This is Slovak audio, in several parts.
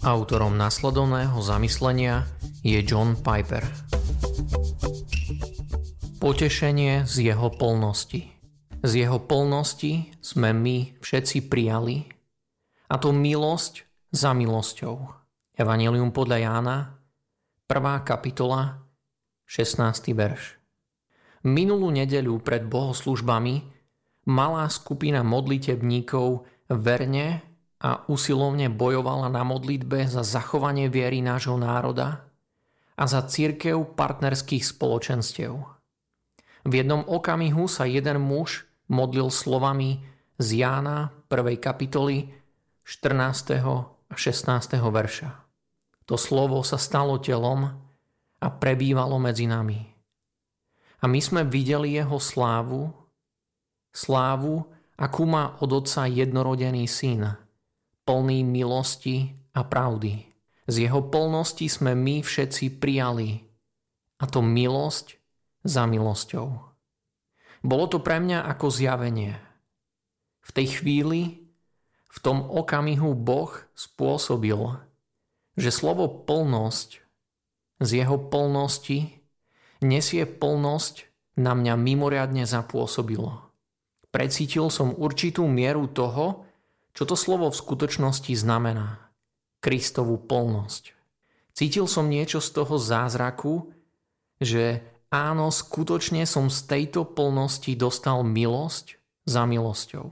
Autorom nasledovného zamyslenia je John Piper. Potešenie z jeho plnosti. Z jeho plnosti sme my všetci prijali, a to milosť za milosťou. Evanjelium podľa Jána, 1. kapitola, 16. verš. Minulú nedeľu pred bohoslužbami malá skupina modlitebníkov verne a usilovne bojovala na modlitbe za zachovanie viery nášho národa a za cirkev partnerských spoločenstiev. V jednom okamihu sa jeden muž modlil slovami z Jána 1. kapitoly 14. a 16. verša. To slovo sa stalo telom a prebývalo medzi nami. A my sme videli jeho slávu, akú má od Otca jednorodený syn, plný milosti a pravdy. Z jeho plnosti sme my všetci prijali, a to milosť za milosťou. Bolo to pre mňa ako zjavenie. V tej chvíli, v tom okamihu Boh spôsobil, že slovo plnosť z jeho plnosti nesie plnosť na mňa mimoriadne zapôsobilo. Precítil som určitú mieru toho, čo to slovo v skutočnosti znamená. Kristovú plnosť. Cítil som niečo z toho zázraku, že áno, skutočne som z tejto plnosti dostal milosť za milosťou.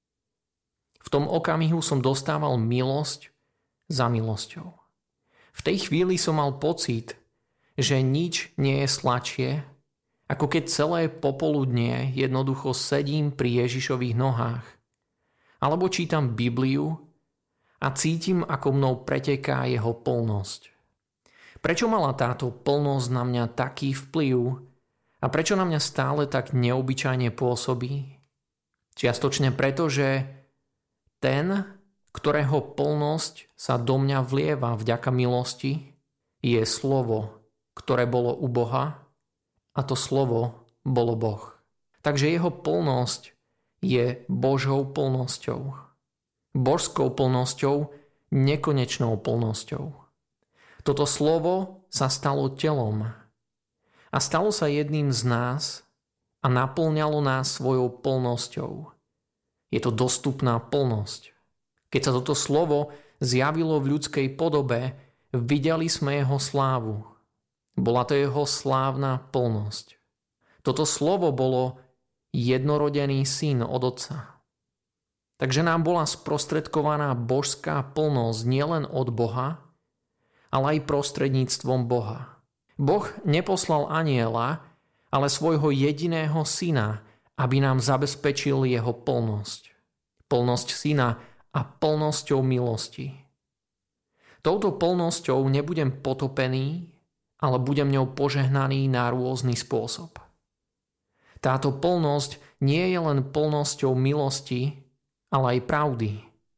V tom okamihu som dostával milosť za milosťou. V tej chvíli som mal pocit, že nič nie je sladšie, ako keď celé popoludnie jednoducho sedím pri Ježišových nohách alebo čítam Bibliu a cítim, ako mnou preteká jeho plnosť. Prečo mala táto plnosť na mňa taký vplyv a prečo na mňa stále tak neobyčajne pôsobí? Čiastočne preto, že ten, ktorého plnosť sa do mňa vlieva vďaka milosti, je slovo, ktoré bolo u Boha, a to slovo bolo Boh. Takže jeho plnosť je Božou plnosťou. Božskou plnosťou, nekonečnou plnosťou. Toto slovo sa stalo telom a stalo sa jedným z nás a naplňalo nás svojou plnosťou. Je to dostupná plnosť. Keď sa toto slovo zjavilo v ľudskej podobe, videli sme jeho slávu. Bola to jeho slávna plnosť. Toto slovo bolo jednorodený syn od Otca. Takže nám bola sprostredkovaná božská plnosť nielen od Boha, ale aj prostredníctvom Boha. Boh neposlal anjela, ale svojho jediného syna, aby nám zabezpečil jeho plnosť. Plnosť syna a plnosťou milosti. Touto plnosťou nebudem potopený, ale budem ňou požehnaný na rôzny spôsob. Táto plnosť nie je len plnosťou milosti, ale aj pravdy.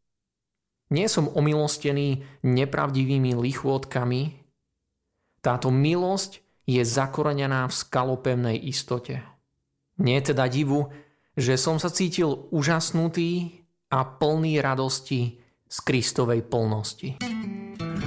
Nie som omilostený nepravdivými lichôtkami. Táto milosť je zakorenená v skalopevnej istote. Nie je teda divu, že som sa cítil úžasnutý a plný radosti z Kristovej plnosti.